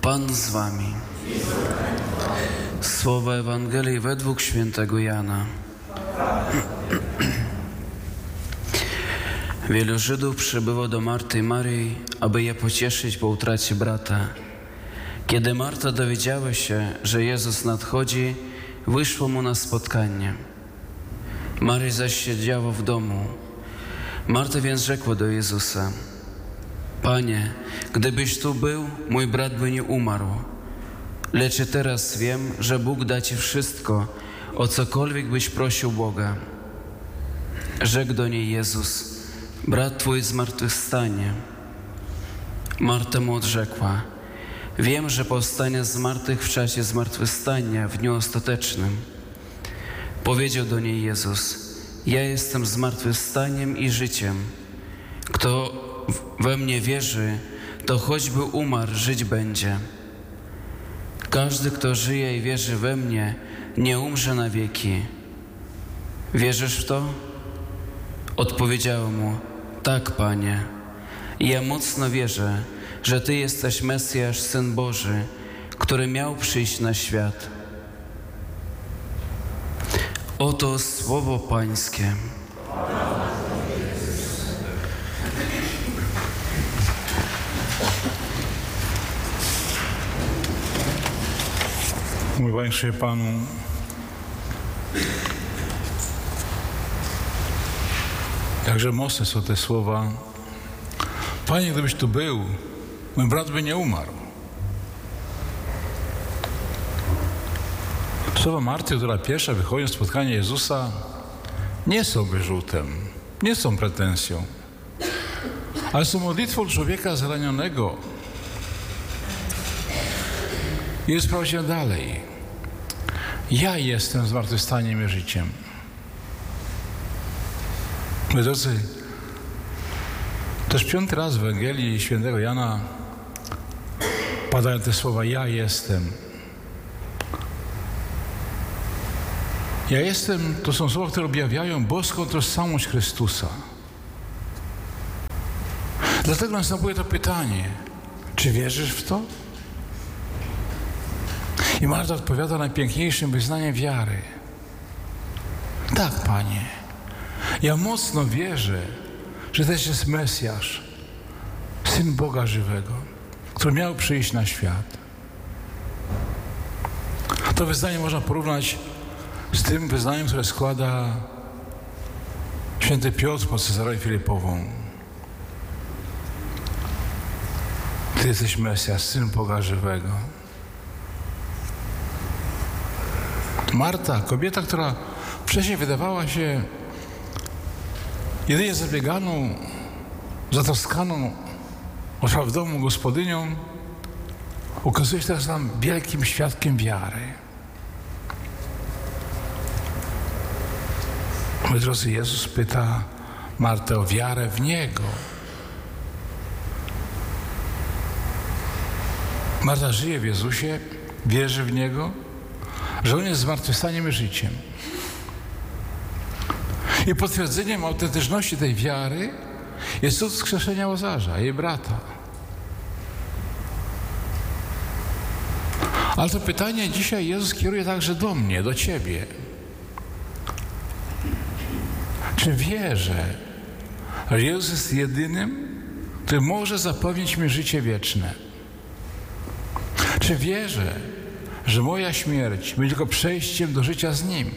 Pan z wami. Słowa Ewangelii według świętego Jana. Wielu Żydów przybyło do Marty i Maryi, aby je pocieszyć po utracie brata. Kiedy Marta dowiedziała się, że Jezus nadchodzi, wyszła mu na spotkanie. Marya zaś siedziała w domu. Marta więc rzekła do Jezusa: Panie, gdybyś tu był, mój brat by nie umarł. Lecz teraz wiem, że Bóg da Ci wszystko, o cokolwiek byś prosił Boga. Rzekł do niej Jezus: brat Twój zmartwychwstanie. Marta mu odrzekła: wiem, że powstanie z martwych w czasie zmartwychwstania, w dniu ostatecznym. Powiedział do niej Jezus: ja jestem zmartwychwstaniem i życiem. Kto we mnie wierzy, to choćby umarł, żyć będzie. Każdy, kto żyje i wierzy we mnie, nie umrze na wieki. Wierzysz w to? Odpowiedziałem mu: tak, Panie. I ja mocno wierzę, że Ty jesteś Mesjasz, Syn Boży, który miał przyjść na świat. Oto słowo Pańskie. Mój Łańszy Panu, jakże mocne są te słowa. Panie, gdybyś tu był, mój brat by nie umarł. Słowa Marty, która pierwsza wychodzi na spotkanie Jezusa, nie są wyrzutem, nie są pretensją, ale są modlitwą człowieka zranionego. I sprawdziłem dalej. Ja jestem zmartwychwstaniem i życiem. Moi drodzy, też 5. raz w Ewangelii świętego Jana padają te słowa: ja jestem. Ja jestem to są słowa, które objawiają boską tożsamość Chrystusa. Dlatego następuje to pytanie: czy wierzysz w to? I Marta odpowiada najpiękniejszym wyznaniem wiary: tak, Panie, ja mocno wierzę, że Tyś jest Mesjasz, Syn Boga żywego, który miał przyjść na świat. To wyznanie można porównać z tym wyznaniem, które składa święty Piotr pod Cezarą Filipową: Ty jesteś Mesjasz, Syn Boga żywego. Marta, kobieta, która wcześniej wydawała się jedynie zabieganą, zatroskaną o prawdomą gospodynią, okazuje się teraz nam wielkim świadkiem wiary. Moi drodzy, Jezus pyta Martę o wiarę w Niego. Marta żyje w Jezusie, wierzy w Niego, że On jest zmartwychwstaniem i życiem. I potwierdzeniem autentyczności tej wiary jest cud wskrzeszenia Łazarza, jej brata. Ale to pytanie dzisiaj Jezus kieruje także do mnie, do Ciebie. Czy wierzę, że Jezus jest jedynym, który może zapewnić mi życie wieczne? Czy wierzę, że moja śmierć będzie tylko przejściem do życia z Nim?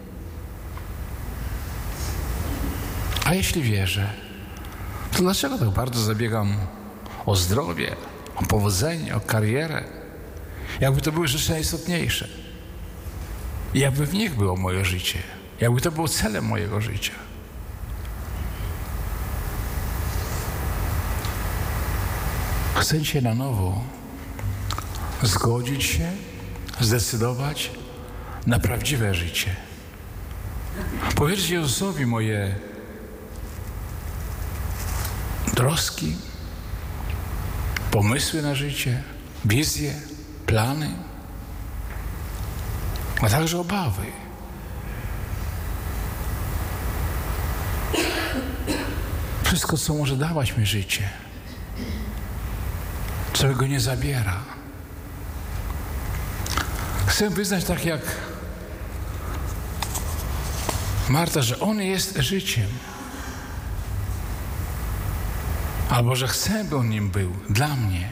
A jeśli wierzę, to dlaczego tak bardzo zabiegam o zdrowie, o powodzenie, o karierę? Jakby to były rzeczy najistotniejsze. I jakby w nich było moje życie. Jakby to było celem mojego życia. Chcę dzisiaj na nowo zgodzić się, zdecydować na prawdziwe życie. Powierzyć Jezusowi moje troski, pomysły na życie, wizje, plany, a także obawy. Wszystko, co może dawać mi życie, czego go nie zabiera. Chcę wyznać tak jak Marta, że On jest życiem. Albo że chcę, by On nim był dla mnie.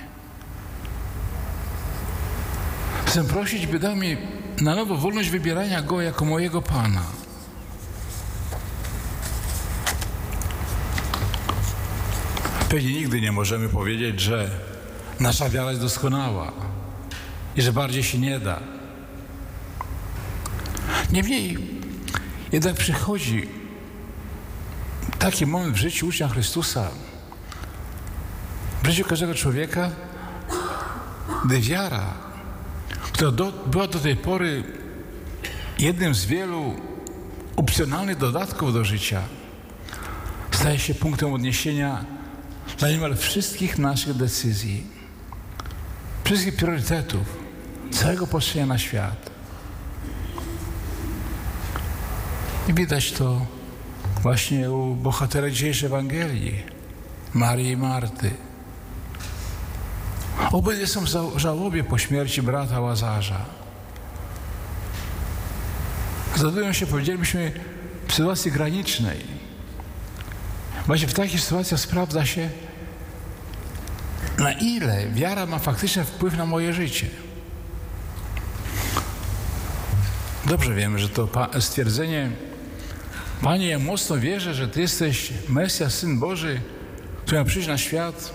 Chcę prosić, by dał mi na nowo wolność wybierania Go jako mojego Pana. Pewnie nigdy nie możemy powiedzieć, że nasza wiara jest doskonała i że bardziej się nie da. Niemniej jednak przychodzi taki moment w życiu ucznia Chrystusa, w życiu każdego człowieka, gdy wiara, która była do tej pory jednym z wielu opcjonalnych dodatków do życia, staje się punktem odniesienia dla niemal wszystkich naszych decyzji, wszystkich priorytetów, całego patrzenia na świat. I widać to właśnie u bohatera dzisiejszej Ewangelii, Marii i Marty. Obydwie są w żałobie po śmierci brata Łazarza. Znajdują się, powiedzielibyśmy, w sytuacji granicznej. Właśnie w takich sytuacjach sprawdza się, na ile wiara ma faktycznie wpływ na moje życie. Dobrze wiemy, że to stwierdzenie: Panie, ja mocno wierzę, że Ty jesteś Mesjasz, Syn Boży, który ma przyjść na świat,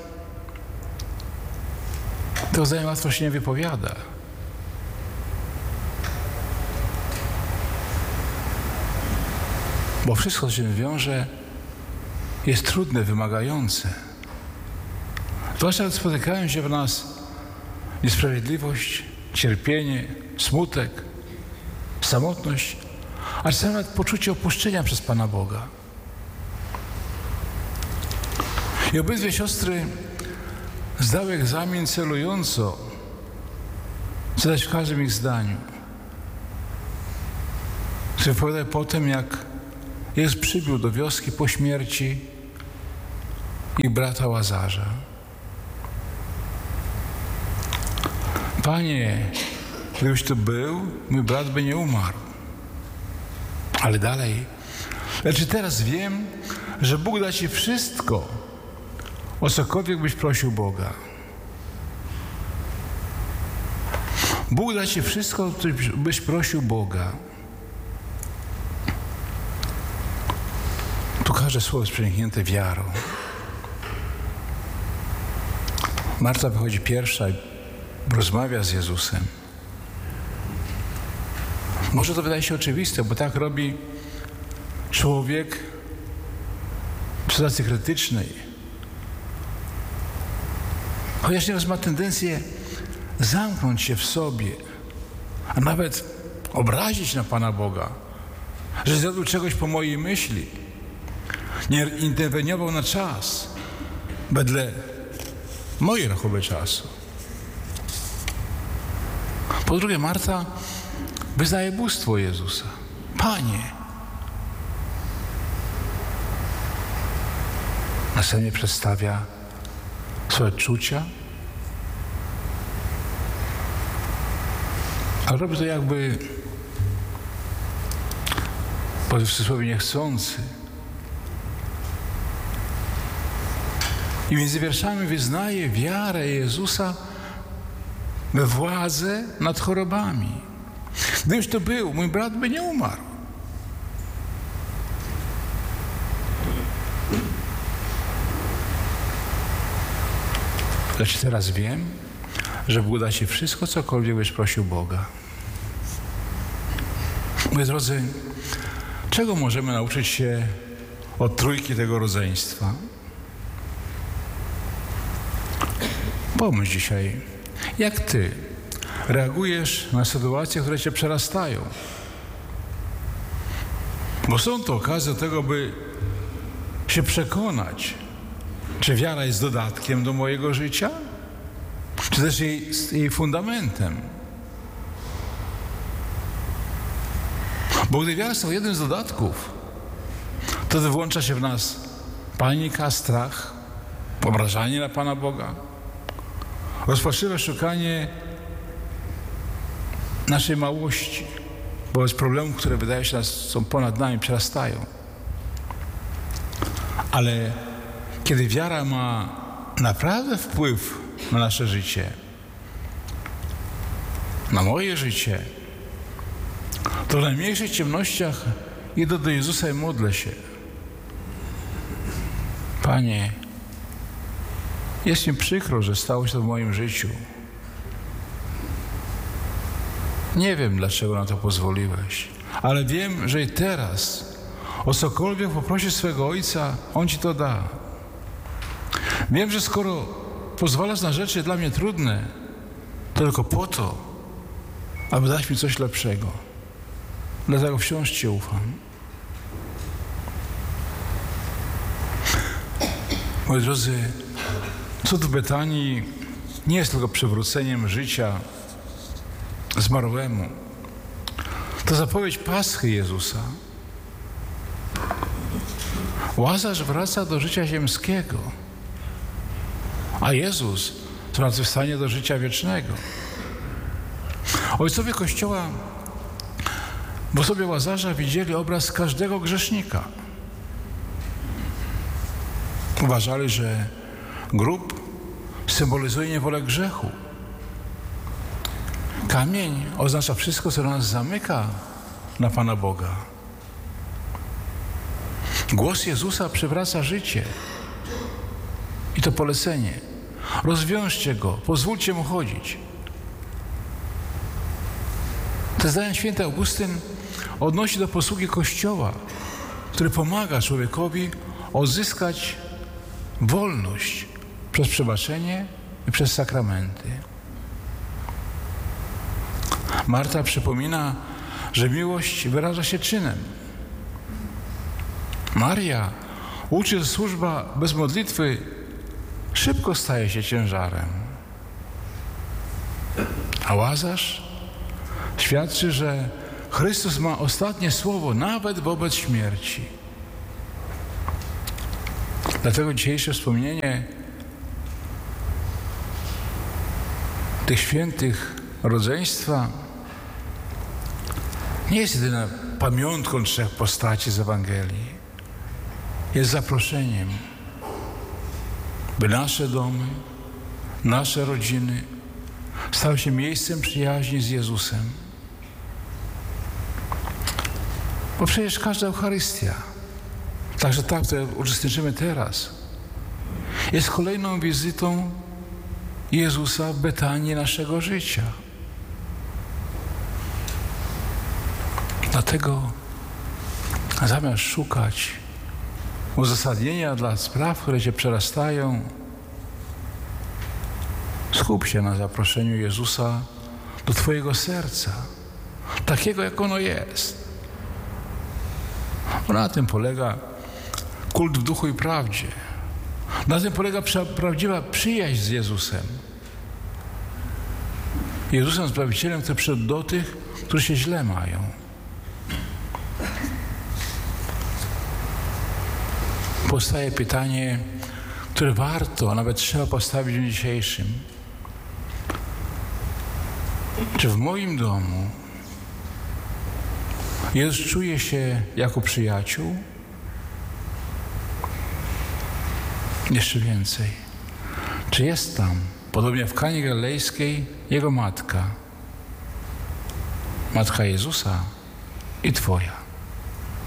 to zdanie łatwo się nie wypowiada. Bo wszystko, co się wiąże, jest trudne, wymagające. Zwłaszcza gdy spotykają się w nas niesprawiedliwość, cierpienie, smutek, samotność, a czasami nawet poczucie opuszczenia przez Pana Boga. I obydwie siostry zdały egzamin celująco, co dać w każdym ich zdaniu. Które wypowiadają po tym, jak Jezus przybył do wioski po śmierci ich brata Łazarza. Panie, gdybyś tu był, mój brat by nie umarł. Ale dalej. Lecz teraz wiem, że Bóg da Ci wszystko, o cokolwiek byś prosił Boga. Bóg da Ci wszystko, o co byś prosił Boga. Tu każde słowo jest przeniknięte wiarą. Marta wychodzi pierwsza i rozmawia z Jezusem. Może to wydaje się oczywiste, bo tak robi człowiek w sytuacji krytycznej. Chociaż nieraz ma tendencję zamknąć się w sobie, a nawet obrazić na Pana Boga, że zrobił czegoś po mojej myśli, nie interweniował na czas, wedle mojej rachuby czasu. Po drugie, Marta wyznaje bóstwo Jezusa. Panie. Następnie przedstawia swoje odczucia, a robi to jakby, w cudzysłowie, niechcący. I między wierszami wyznaje wiarę Jezusa we władzę nad chorobami. Gdybyś to był, mój brat by nie umarł. Lecz teraz wiem, że Bóg da Ci wszystko, cokolwiek byś prosił Boga. Moi drodzy, czego możemy nauczyć się od trójki tego rodzeństwa? Pomyśl dzisiaj, jak Ty reagujesz na sytuacje, które Cię przerastają. Bo są to okazje do tego, by się przekonać, czy wiara jest dodatkiem do mojego życia, czy też jej fundamentem. Bo gdy wiara jest jednym z dodatków, to włącza się w nas panika, strach, obrażanie na Pana Boga, rozpaczliwe szukanie naszej małości, wobec problemów, które wydaje się są ponad nami, przerastają. Ale kiedy wiara ma naprawdę wpływ na nasze życie, na moje życie, to w najmniejszych ciemnościach idę do Jezusa i modlę się. Panie, jest mi przykro, że stało się to w moim życiu. Nie wiem, dlaczego na to pozwoliłeś, ale wiem, że i teraz o cokolwiek poprosisz swego Ojca, On Ci to da. Wiem, że skoro pozwalasz na rzeczy dla mnie trudne, to tylko po to, aby dać mi coś lepszego. Dlatego wciąż Ci ufam. Moi drodzy, cud w Betanii nie jest tylko przywróceniem życia zmarłemu. To zapowiedź Paschy Jezusa. Łazarz wraca do życia ziemskiego, a Jezus zmartwychwstanie do życia wiecznego. Ojcowie Kościoła w osobie Łazarza widzieli obraz każdego grzesznika. Uważali, że grób symbolizuje niewolę grzechu. Kamień oznacza wszystko, co nas zamyka na Pana Boga. Głos Jezusa przywraca życie. I to polecenie. Rozwiążcie go, pozwólcie mu chodzić. Te zdania święty Augustyn odnosi do posługi Kościoła, który pomaga człowiekowi odzyskać wolność przez przebaczenie i przez sakramenty. Marta przypomina, że miłość wyraża się czynem. Maria uczy, że służba bez modlitwy szybko staje się ciężarem. A Łazarz świadczy, że Chrystus ma ostatnie słowo nawet wobec śmierci. Dlatego dzisiejsze wspomnienie tych świętych rodzeństwa nie jest jedyną pamiątką trzech postaci z Ewangelii. Jest zaproszeniem, by nasze domy, nasze rodziny stały się miejscem przyjaźni z Jezusem. Bo przecież każda Eucharystia, także ta, w której uczestniczymy teraz, jest kolejną wizytą Jezusa w Betanii naszego życia. Dlatego zamiast szukać uzasadnienia dla spraw, które cię przerastają, skup się na zaproszeniu Jezusa do twojego serca, takiego jak ono jest. Bo na tym polega kult w duchu i prawdzie. Na tym polega prawdziwa przyjaźń z Jezusem. Jezusem Zbawicielem, który przyszedł do tych, którzy się źle mają. Powstaje pytanie, które warto, a nawet trzeba postawić w dniu dzisiejszym. Czy w moim domu Jezus czuje się jako przyjaciół? Jeszcze więcej. Czy jest tam, podobnie w Kanie Galilejskiej, Jego matka? Matka Jezusa i Twoja.